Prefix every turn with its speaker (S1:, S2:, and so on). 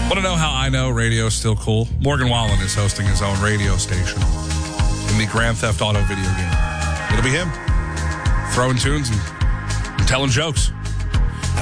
S1: Want to know how I know radio is still cool? Morgan Wallen is hosting his own radio station in the Grand Theft Auto video game. It'll be him throwing tunes and telling jokes.